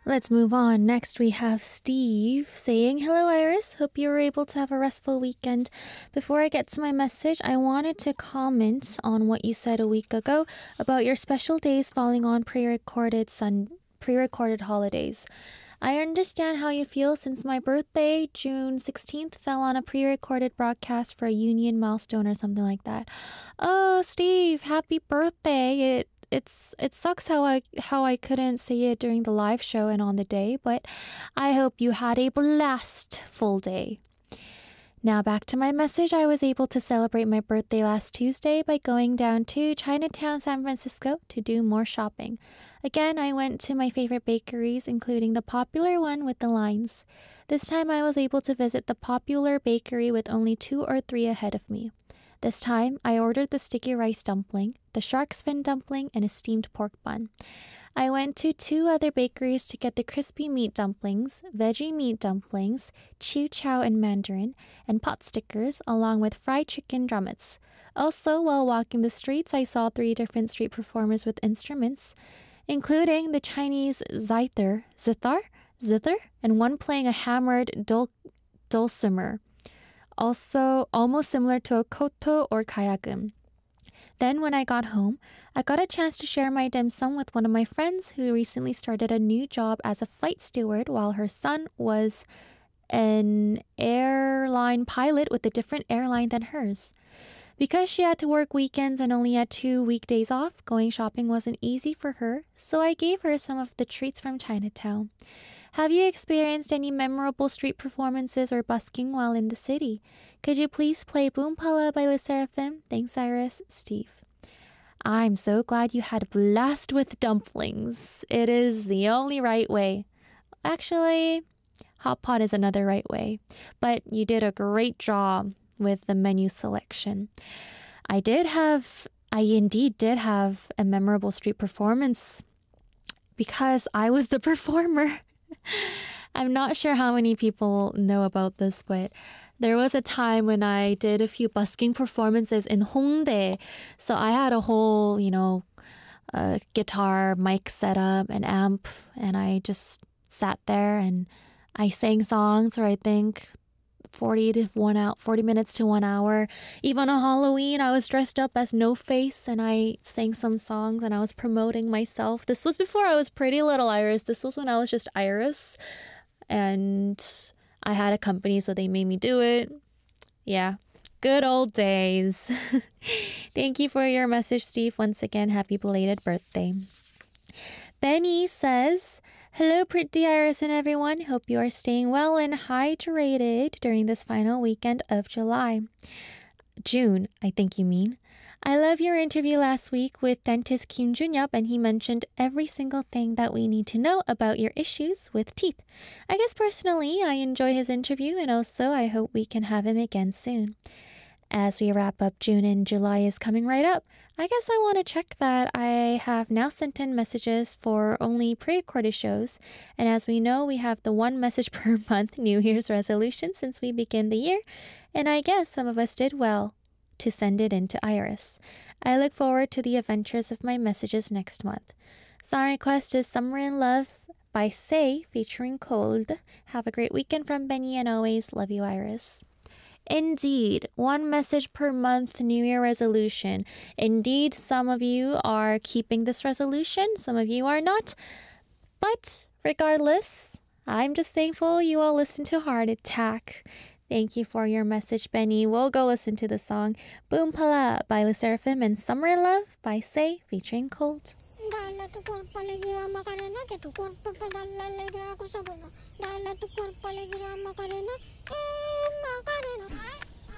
Let's move on. Next, we have Steve saying, "Hello, Iris. Hope you were able to have a restful weekend. Before I get to my message, I wanted to comment on what you said a week ago about your special days falling on pre-recorded holidays. I understand how you feel since my birthday, June 16th, fell on a pre-recorded broadcast for a union milestone or something like that. Oh, Steve, happy birthday. It sucks how I couldn't say it during the live show and on the day, but I hope you had a blast full day." Now back to my message. I was able to celebrate my birthday last Tuesday by going down to Chinatown, San Francisco to do more shopping. Again, I went to my favorite bakeries, including the popular one with the lines. This time I was able to visit the popular bakery with only 2 or 3 ahead of me. This time, I ordered the sticky rice dumpling, the shark's fin dumpling, and a steamed pork bun. I went to 2 other bakeries to get the crispy meat dumplings, veggie meat dumplings, chiu chow in Mandarin, and pot stickers, along with fried chicken drumettes. Also, while walking the streets, I saw 3 different street performers with instruments, including the Chinese zither, and one playing a hammered dulcimer, also almost similar to a koto or kayagum. Then when I got home, I got a chance to share my dim sum with one of my friends who recently started a new job as a flight steward while her son was an airline pilot with a different airline than hers. Because she had to work weekends and only had 2 weekdays off, going shopping wasn't easy for her, so I gave her some of the treats from Chinatown. Have you experienced any memorable street performances or busking while in the city? Could you please play Boom Pala by LE SSERAFIM? Thanks, Iris. Steve. I'm so glad you had a blast with dumplings. It is the only right way. Actually, hot pot is another right way. But you did a great job with the menu selection. I indeed did have a memorable street performance because I was the performer. I'm not sure how many people know about this, but there was a time when I did a few busking performances in Hongdae. So I had a whole, guitar, mic setup, an amp, and I just sat there and I sang songs for I think 40 minutes to 1 hour. Even on Halloween, I was dressed up as No Face and I sang some songs and I was promoting myself. This was before I was Pretty Little Iris. This was when I was just Iris. And I had a company, so they made me do it. Yeah, good old days. Thank you for your message, Steve. Once again, happy belated birthday. Benny says, "Hello, Pretty Iris and everyone. Hope you are staying well and hydrated during this final weekend of June, I think you mean. I love your interview last week with dentist Kim Jun-yup, and he mentioned every single thing that we need to know about your issues with teeth. I guess personally, I enjoy his interview, and also I hope we can have him again soon. As we wrap up June and July is coming right up, I guess I want to check that I have now sent in messages for only pre-recorded shows, and as we know, we have the 1 message per month New Year's resolution since we begin the year, and I guess some of us did well to send it in to Iris. I look forward to the adventures of my messages next month. Song request is Summer in Love by Say featuring Cold. Have a great weekend from Benny and always love you, Iris." Indeed, 1 message per month New Year resolution. Indeed, some of you are keeping this resolution, some of you are not. But regardless, I'm just thankful you all listened to Heart Attack. Thank you for your message, Benny. We'll go listen to the song Boom Pala by LE SSERAFIM and Summer in Love by Say featuring Cold. Dale tu cuerpo alegría Macarena, que tu cuerpo para dar la alegría cosa buena. Dale tu cuerpo alegría Macarena, Macarena.